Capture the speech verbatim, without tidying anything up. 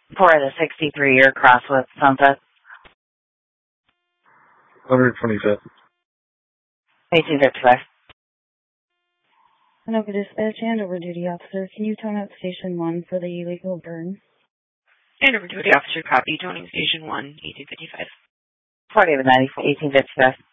For the sixty-three year Crosswoods Sunset. one twenty-fifth. eighteen fifty-five. Anoka Dispatch and over duty officer, can you tone out station one for the illegal burn? And over duty officer, copy, toning station one, eighteen fifty-five. forty-eight ninety, eighteen fifty-five.